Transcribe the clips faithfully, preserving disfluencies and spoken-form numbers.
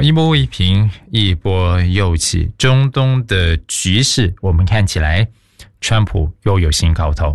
好，一波未平，一波又起，中东的局势我们看起来川普又有新高头。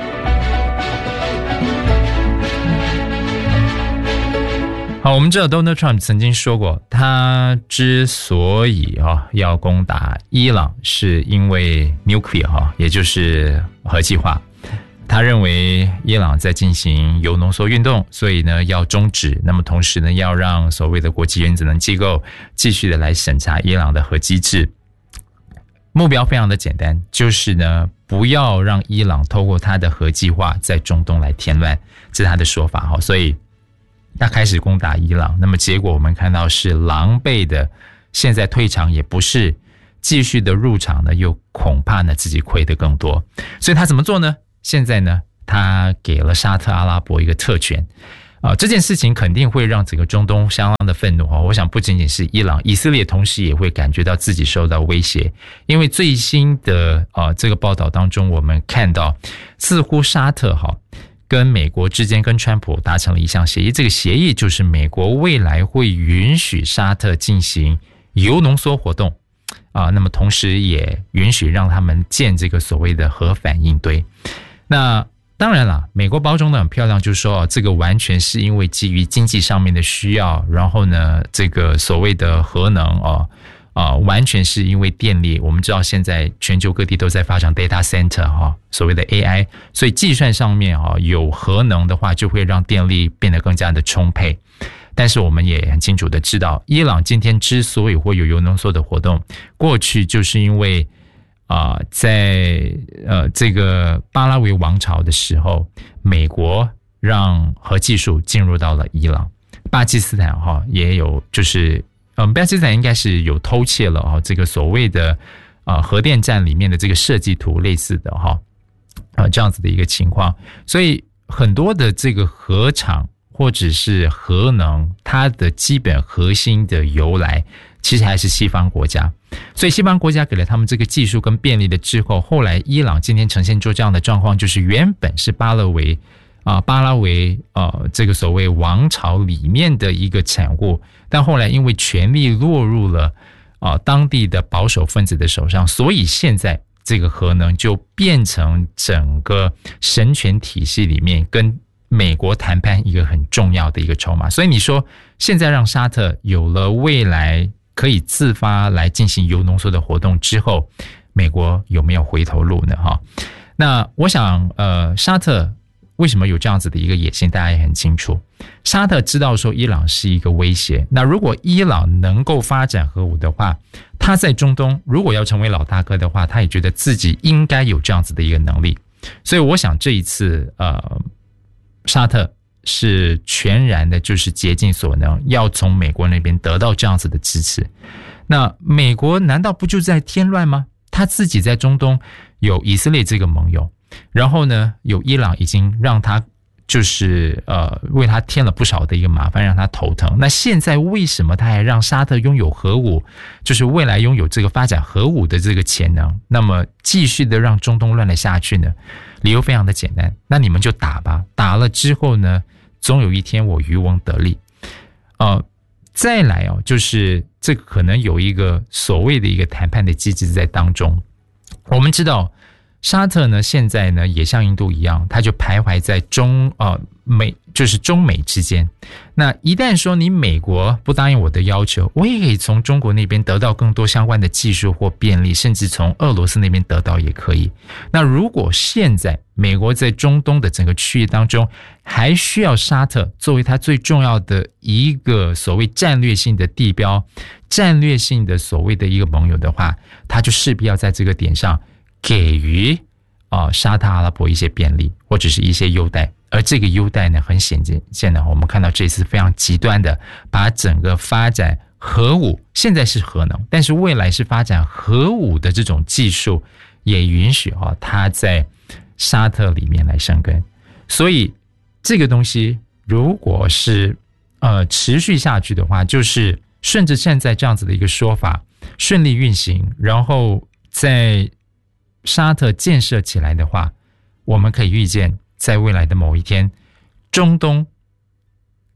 好，我们知道 Donald Trump 曾经说过，他之所以、啊、要攻打伊朗是因为 nuclear、啊、也就是核计划。他认为伊朗在进行铀浓缩运动，所以呢要终止，那么同时呢要让所谓的国际原子能机构继续的来审查伊朗的核机制。目标非常的简单，就是呢不要让伊朗透过他的核计划在中东来添乱，这是他的说法。所以他开始攻打伊朗，那么结果我们看到是狼狈的，现在退场也不是，继续的入场呢又恐怕呢自己亏得更多。所以他怎么做呢？现在呢他给了沙特阿拉伯一个特权、呃、这件事情肯定会让整个中东相当的愤怒、哦、我想不仅仅是伊朗，以色列同时也会感觉到自己受到威胁。因为最新的、呃、这个报道当中我们看到似乎沙特、哦、跟美国之间跟川普达成了一项协议，这个协议就是美国未来会允许沙特进行铀浓缩活动啊，那么同时也允许让他们建这个所谓的核反应堆。那当然了，美国包装的很漂亮，就是说、哦、这个完全是因为基于经济上面的需要，然后呢这个所谓的核能哦啊、呃，完全是因为电力。我们知道现在全球各地都在发展 data center 哈、哦，所谓的 A I， 所以计算上面啊、哦、有核能的话，就会让电力变得更加的充沛。但是我们也很清楚的知道，伊朗今天之所以会有铀浓缩的活动，过去就是因为啊、呃，在呃这个巴拉维王朝的时候，美国让核技术进入到了伊朗，巴基斯坦哈、哦、也有就是。嗯，巴基斯坦应该是有偷窃了哈，这个所谓的啊核电站里面的这个设计图类似的哈啊这样子的一个情况，所以很多的这个核厂或者是核能，它的基本核心的由来其实还是西方国家，所以西方国家给了他们这个技术跟便利的之后，后来伊朗今天呈现出这样的状况，就是原本是巴勒维。啊，巴拉维呃，这个所谓王朝里面的一个产物，但后来因为权力落入了啊当地的保守分子的手上，所以现在这个核能就变成整个神权体系里面跟美国谈判一个很重要的一个筹码。所以你说现在让沙特有了未来可以自发来进行铀浓缩的活动之后，美国有没有回头路呢？哈，那我想呃，沙特。为什么有这样子的一个野心，大家也很清楚。沙特知道说伊朗是一个威胁，那如果伊朗能够发展核武的话，他在中东如果要成为老大哥的话，他也觉得自己应该有这样子的一个能力。所以我想这一次呃，沙特是全然的就是竭尽所能要从美国那边得到这样子的支持。那美国难道不就在添乱吗？他自己在中东有以色列这个盟友，然后呢，有伊朗已经让他就是呃为他添了不少的一个麻烦，让他头疼。那现在为什么他还让沙特拥有核武，就是未来拥有这个发展核武的这个潜能？那么继续的让中东乱了下去呢？理由非常的简单，那你们就打吧，打了之后呢，总有一天我渔翁得利。呃，再来哦，就是这个可能有一个所谓的一个谈判的机制在当中。我们知道。沙特呢，现在呢也像印度一样，它就徘徊在中呃美，就是中美之间。那一旦说你美国不答应我的要求，我也可以从中国那边得到更多相关的技术或便利，甚至从俄罗斯那边得到也可以。那如果现在美国在中东的整个区域当中，还需要沙特作为它最重要的一个所谓战略性的地标、战略性的所谓的一个盟友的话，它就势必要在这个点上。给予啊、呃、沙特阿拉伯一些便利或者是一些优待，而这个优待呢，很显见的，我们看到这次非常极端的，把整个发展核武，现在是核能，但是未来是发展核武的这种技术，也允许啊、哦、它在沙特里面来生根。所以这个东西如果是呃持续下去的话，就是顺着现在这样子的一个说法顺利运行，然后在沙特建设起来的话，我们可以预见在未来的某一天，中东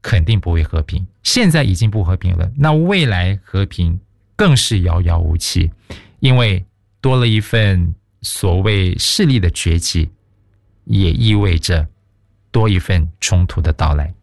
肯定不会和平，现在已经不和平了，那未来和平更是遥遥无期，因为多了一份所谓势力的崛起，也意味着多一份冲突的到来。